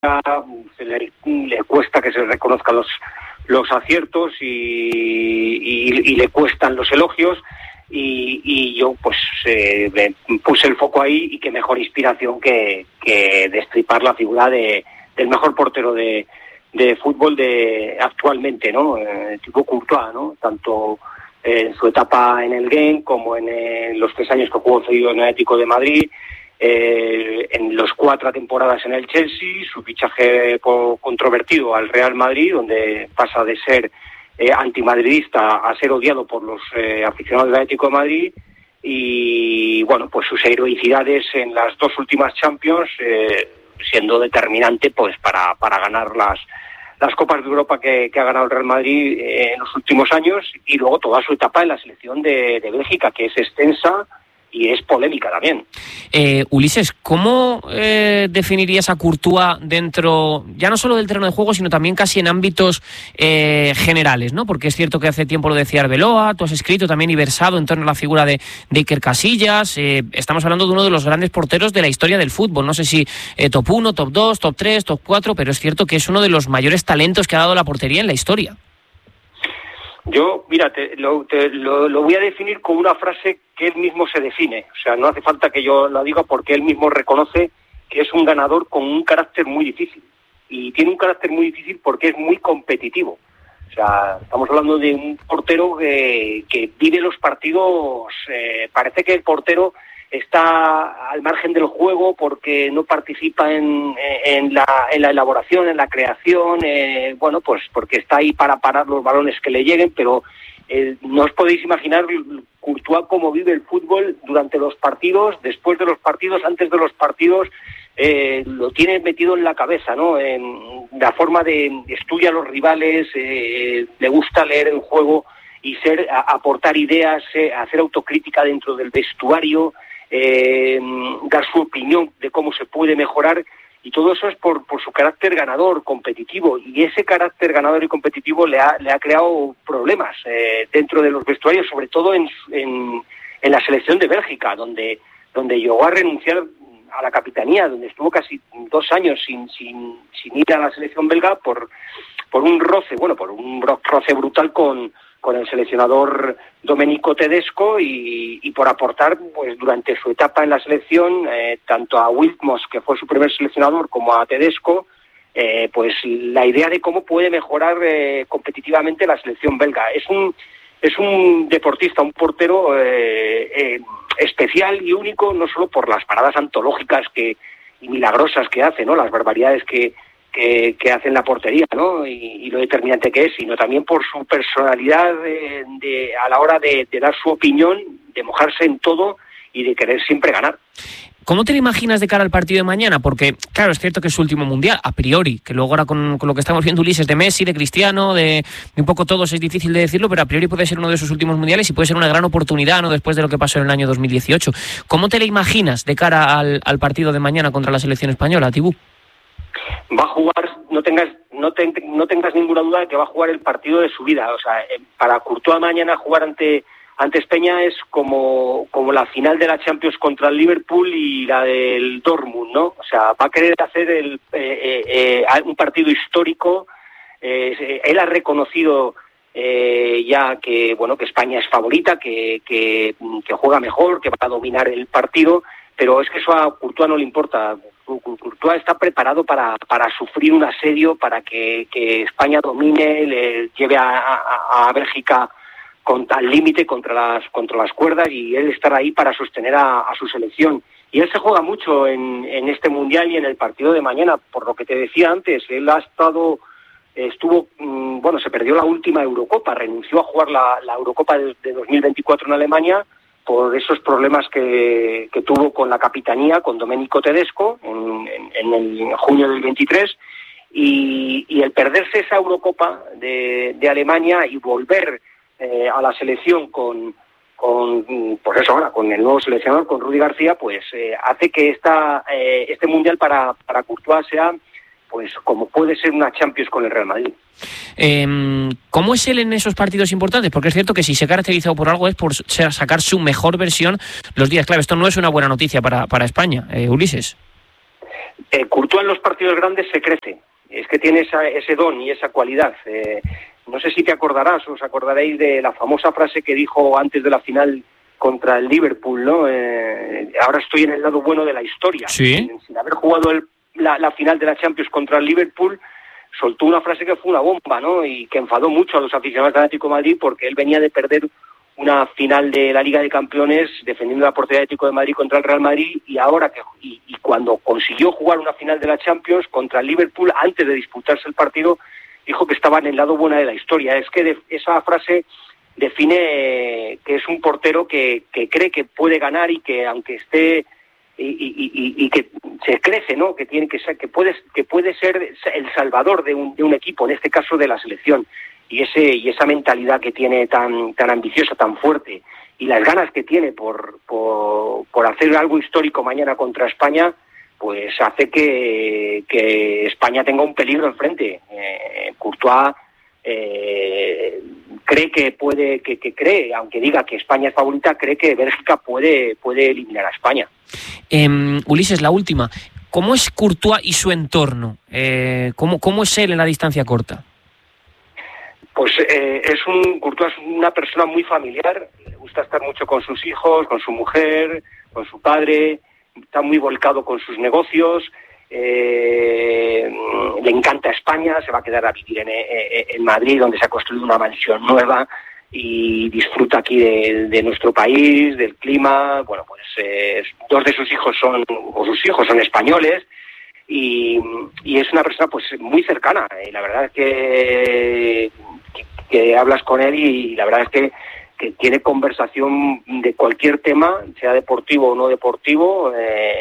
le cuesta que se reconozcan los aciertos y le cuestan los elogios. Y yo pues puse el foco ahí, y qué mejor inspiración que destripar la figura del mejor portero de fútbol actualmente, ¿no? Thibaut Courtois, ¿no? Tanto en su etapa en el Genk como en los 3 años que jugó cedido en el Atlético de Madrid, en los 4 temporadas en el Chelsea, su fichaje controvertido al Real Madrid, donde pasa de ser antimadridista a ser odiado por los aficionados del Atlético de Madrid, y bueno, pues sus heroicidades en las 2 últimas Champions, siendo determinante pues para ganar las Copas de Europa que ha ganado el Real Madrid en los últimos años, y luego toda su etapa en la selección de Bélgica, que es extensa y es polémica también. Ulises, ¿cómo definirías a Courtois dentro, ya no solo del terreno de juego, sino también casi en ámbitos generales, ¿no? Porque es cierto que hace tiempo lo decía Arbeloa, tú has escrito también y versado en torno a la figura de Iker Casillas. Estamos hablando de uno de los grandes porteros de la historia del fútbol. No sé si top 1, top 2, top 3, top 4, pero es cierto que es uno de los mayores talentos que ha dado la portería en la historia. Yo, mira, lo voy a definir con una frase que él mismo se define. O sea, no hace falta que yo la diga, porque él mismo reconoce que es un ganador con un carácter muy difícil. Y tiene un carácter muy difícil porque es muy competitivo. O sea, estamos hablando de un portero que vive los partidos. Parece que el portero está al margen del juego porque no participa en la elaboración, en la creación, bueno, pues porque está ahí para parar los balones que le lleguen, pero no os podéis imaginar Courtois cómo vive el fútbol durante los partidos, después de los partidos, antes de los partidos. Lo tiene metido en la cabeza, ¿no? En la forma de estudiar a los rivales, le gusta leer el juego y aportar ideas, hacer autocrítica dentro del vestuario, dar su opinión de cómo se puede mejorar, y todo eso es por su carácter ganador, competitivo, y ese carácter ganador y competitivo le ha creado problemas dentro de los vestuarios, sobre todo en la selección de Bélgica, donde llegó a renunciar a la capitanía, donde estuvo casi 2 años sin ir a la selección belga por un roce brutal con el seleccionador Domenico Tedesco, y por aportar pues durante su etapa en la selección, tanto a Wildmoss, que fue su primer seleccionador, como a Tedesco, pues la idea de cómo puede mejorar competitivamente la selección belga. Es un deportista, un portero especial y único, no solo por las paradas antológicas y milagrosas que hace, ¿no? Las barbaridades que hace en la portería, ¿no? Y lo determinante que es, sino también por su personalidad a la hora de dar su opinión, de mojarse en todo y de querer siempre ganar. ¿Cómo te lo imaginas de cara al partido de mañana? Porque, claro, es cierto que es su último mundial, a priori, que luego ahora con lo que estamos viendo, Ulises, de Messi, de Cristiano, de un poco todos, es difícil de decirlo, pero a priori puede ser uno de sus últimos mundiales y puede ser una gran oportunidad, ¿no?, después de lo que pasó en el año 2018. ¿Cómo te lo imaginas de cara al partido de mañana contra la selección española, Thibaut? Va a jugar, no tengas ninguna duda de que va a jugar el partido de su vida. O sea, para Courtois mañana jugar ante Peña es como la final de la Champions contra el Liverpool y la del Dortmund, ¿no? O sea, va a querer hacer un partido histórico. Él ha reconocido ya que España es favorita, que juega mejor, que va a dominar el partido, pero es que eso a Courtois no le importa. Courtois está preparado para sufrir un asedio, para que España domine, le lleve a Bélgica al límite contra las cuerdas, y él estará ahí para sostener a su selección. Y él se juega mucho en este mundial y en el partido de mañana, por lo que te decía antes. Él se perdió la última Eurocopa, renunció a jugar la Eurocopa de 2024 en Alemania por esos problemas que tuvo con la capitanía, con Domenico Tedesco en junio del 23, y el perderse esa Eurocopa de Alemania y volver a la selección con el nuevo seleccionador, con Rudi García, pues hace que este mundial para Courtois sea pues como puede ser una Champions con el Real Madrid. ¿Cómo es él en esos partidos importantes? Porque es cierto que si se ha caracterizado por algo es por sacar su mejor versión los días clave. Esto no es una buena noticia para España, Ulises. Courtois en los partidos grandes se crece. Es que tiene ese don y esa cualidad. No sé si te acordarás, os acordaréis de la famosa frase que dijo antes de la final contra el Liverpool, ¿no? Ahora estoy en el lado bueno de la historia. Sí. Sin haber jugado la final de la Champions contra el Liverpool, soltó una frase que fue una bomba, ¿no? Y que enfadó mucho a los aficionados del Atlético de Madrid, porque él venía de perder una final de la Liga de Campeones defendiendo la portería del Atlético de Madrid contra el Real Madrid, y ahora y cuando consiguió jugar una final de la Champions contra el Liverpool, antes de disputarse el partido, dijo que estaba en el lado bueno de la historia. Es que esa frase define que es un portero que cree que puede ganar y que aunque esté y que se crece, ¿no? Que tiene que ser, que puede ser el salvador de un equipo, en este caso de la selección. Y esa mentalidad que tiene tan ambiciosa, tan fuerte, y las ganas que tiene por hacer algo histórico mañana contra España, pues hace que España tenga un peligro enfrente. Courtois cree, aunque diga que España es favorita, cree que Bélgica puede eliminar a España. Ulises, la última. ¿Cómo es Courtois y su entorno? ¿Cómo es él en la distancia corta? Pues Courtois es una persona muy familiar, le gusta estar mucho con sus hijos, con su mujer, con su padre, está muy volcado con sus negocios, le encanta España, se va a quedar a vivir en Madrid, donde se ha construido una mansión nueva, y disfruta aquí de nuestro país, del clima. Bueno, pues dos de sus hijos son españoles, y es una persona pues muy cercana, y la verdad es que hablas con él y la verdad es que tiene conversación de cualquier tema, sea deportivo o no deportivo,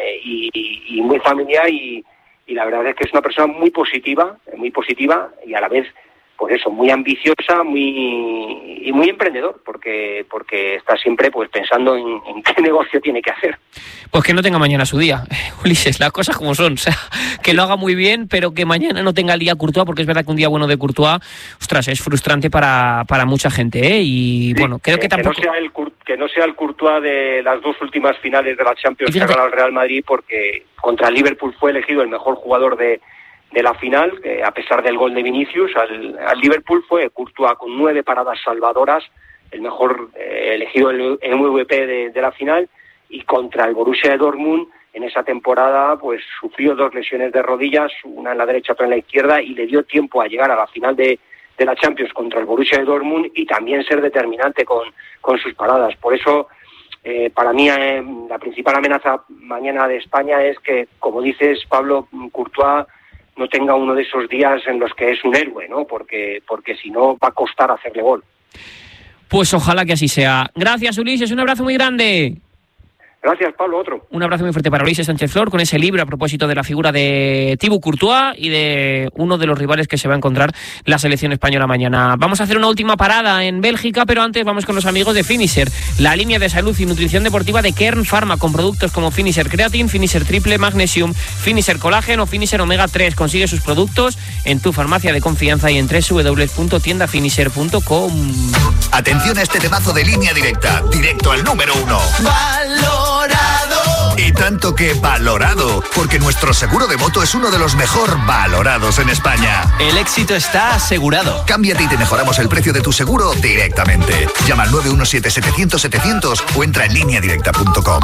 y muy familiar, y la verdad es que es una persona muy positiva y a la vez pues eso, muy ambiciosa, muy emprendedor, porque está siempre pues pensando en qué negocio tiene que hacer. Pues que no tenga mañana su día, Ulises, las cosas como son, o sea, que lo haga muy bien, pero que mañana no tenga el día Courtois, porque es verdad que un día bueno de Courtois, ostras, es frustrante para mucha gente, ¿eh? Y sí, bueno, creo que tampoco... Que no sea el Courtois de las dos últimas finales de la Champions que ha ganado el Real Madrid, porque contra el Liverpool fue elegido el mejor jugador de la final, a pesar del gol de Vinicius. Al Liverpool fue Courtois con 9 paradas salvadoras, el mejor elegido el MVP de la final, y contra el Borussia de Dortmund en esa temporada pues sufrió 2 lesiones de rodillas, una en la derecha, otra en la izquierda, y le dio tiempo a llegar a la final de la Champions contra el Borussia de Dortmund y también ser determinante con sus paradas. Por eso para mí la principal amenaza mañana de España es que, como dices, Pablo, Courtois no tenga uno de esos días en los que es un héroe, ¿no? Porque si no va a costar hacerle gol. Pues ojalá que así sea. Gracias, Ulises, un abrazo muy grande. Gracias, Pablo, otro. Un abrazo muy fuerte para Ulises Sánchez Flor con ese libro a propósito de la figura de Thibaut Courtois y de uno de los rivales que se va a encontrar la selección española mañana. Vamos a hacer una última parada en Bélgica, pero antes vamos con los amigos de Finisher, la línea de salud y nutrición deportiva de Kern Pharma, con productos como Finisher Creatine, Finisher Triple Magnesium, Finisher Collagen o Finisher Omega 3. Consigue sus productos en tu farmacia de confianza y en www.tiendafinisher.com. Atención a este temazo de Línea Directa, directo al número 1. ¡Valorado! Y tanto que valorado, porque nuestro seguro de moto es uno de los mejor valorados en España. El éxito está asegurado. Cámbiate y te mejoramos el precio de tu seguro directamente. Llama al 917-700-700 o entra en lineadirecta.com.